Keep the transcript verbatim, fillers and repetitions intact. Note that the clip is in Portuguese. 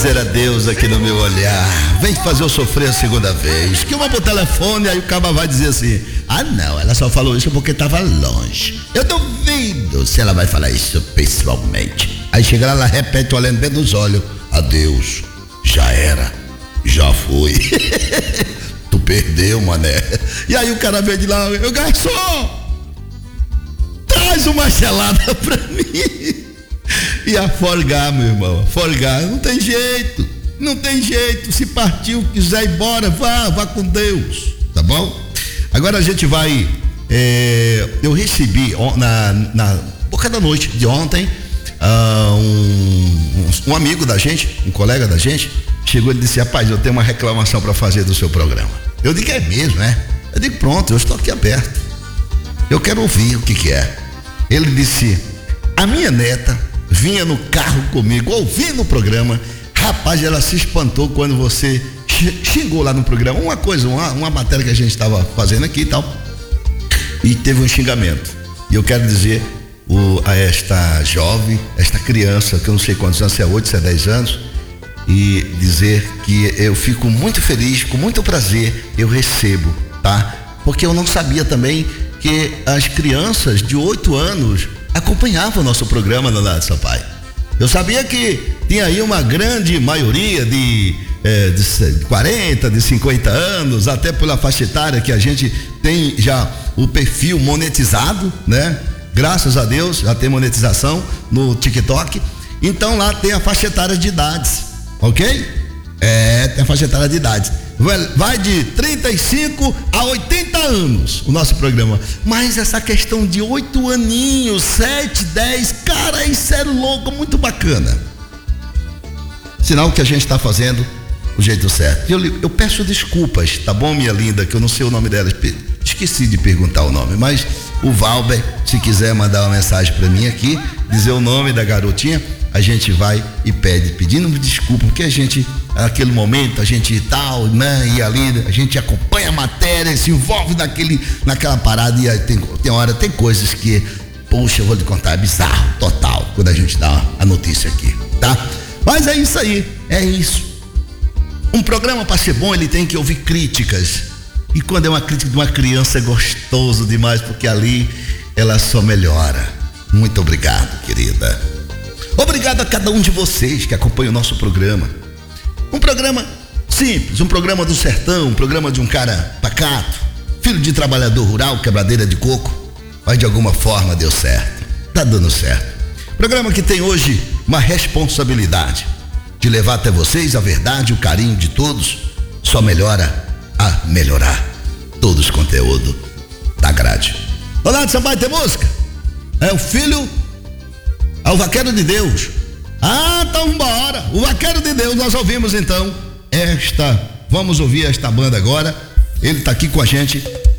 dizer adeus aqui no meu olhar. Vem fazer eu sofrer a segunda vez. Que eu vou pro telefone, aí o cara vai dizer assim: ah não, ela só falou isso porque tava longe. Eu duvido se ela vai falar isso pessoalmente. Aí chega lá, ela repete olhando bem nos olhos: adeus, já era, já foi. Tu perdeu, mané. E aí o cara vem de lá: eu garçom, traz uma gelada pra mim. E a folgar, meu irmão, folgar, não tem jeito, não tem jeito, se partiu, quiser ir embora, vá, vá com Deus, tá bom? Agora a gente vai, é, eu recebi na, na boca da noite de ontem, uh, um, um amigo da gente, um colega da gente, chegou e disse: rapaz, eu tenho uma reclamação para fazer do seu programa. Eu digo: é mesmo, né? Eu digo: pronto, eu estou aqui aberto, eu quero ouvir o que que é. Ele disse: a minha neta vinha no carro comigo, ouvindo o programa. Rapaz, ela se espantou quando você xingou lá no programa. Uma coisa, uma, uma matéria que a gente estava fazendo aqui e tal. E teve um xingamento. E eu quero dizer o, a esta jovem, esta criança, que eu não sei quantos anos, se é oito, se é dez anos, e dizer que eu fico muito feliz, com muito prazer, eu recebo, tá? Porque eu não sabia também que as crianças de oito anos acompanhava o nosso programa, Leonardo Sampaio. Eu sabia que tinha aí uma grande maioria de, é, de quarenta, de cinquenta anos, até pela faixa etária que a gente tem já o perfil monetizado, né? Graças a Deus, já tem monetização no TikTok. Então lá tem a faixa etária de idades, ok? É, tem a faixa etária de idades. Vai de trinta e cinco a oitenta anos o nosso programa. Mas essa questão de oito aninhos, sete, dez, cara, isso é louco, muito bacana. Sinal que a gente está fazendo o jeito certo. Eu, eu peço desculpas, tá bom, minha linda, que eu não sei o nome dela. Esqueci de perguntar o nome, mas o Valber, se quiser mandar uma mensagem para mim aqui, dizer o nome da garotinha, a gente vai e pede, pedindo desculpa, porque a gente, naquele momento, a gente tal, né, e ali, a gente acompanha a matéria, se envolve naquele, naquela parada, e aí tem, tem hora, tem coisas que, poxa, eu vou te contar, é bizarro, total, quando a gente dá a notícia aqui, tá? Mas é isso aí, é isso. Um programa, para ser bom, ele tem que ouvir críticas, e quando é uma crítica de uma criança é gostoso demais, porque ali ela só melhora. Muito obrigado, querida. Obrigado a cada um de vocês que acompanha o nosso programa. Um programa simples, um programa do sertão, um programa de um cara pacato, filho de trabalhador rural, quebradeira de coco, mas de alguma forma deu certo, tá dando certo. Programa que tem hoje uma responsabilidade de levar até vocês a verdade, o carinho de todos, só melhora a melhorar todos os conteúdos da grade. Olá, Sampaio, tem música? É o filho ao Vaqueiro de Deus. Ah, então bora. O Vaqueiro de Deus, nós ouvimos então esta, vamos ouvir esta banda agora. Ele está aqui com a gente